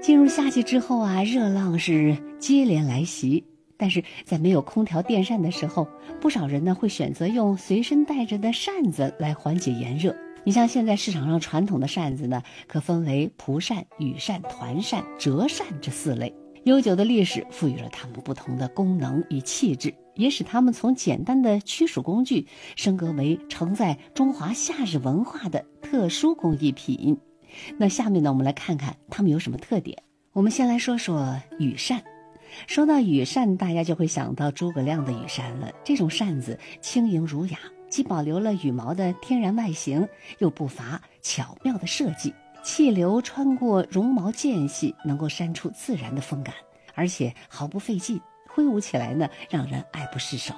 进入夏季之后啊，热浪是接连来袭。但是在没有空调电扇的时候，不少人呢会选择用随身带着的扇子来缓解炎热。你像现在市场上传统的扇子呢，可分为蒲扇、羽扇、团扇、折扇这4类。悠久的历史赋予了它们不同的功能与气质，也使它们从简单的驱暑工具升格为承载中华夏日文化的特殊工艺品。那下面呢，我们来看看它们有什么特点。我们先来说说羽扇。说到羽扇，大家就会想到诸葛亮的羽扇了。这种扇子轻盈儒雅，既保留了羽毛的天然外形，又不乏巧妙的设计，气流穿过绒毛间隙，能够扇出自然的风感，而且毫不费劲，挥舞起来呢，让人爱不释手。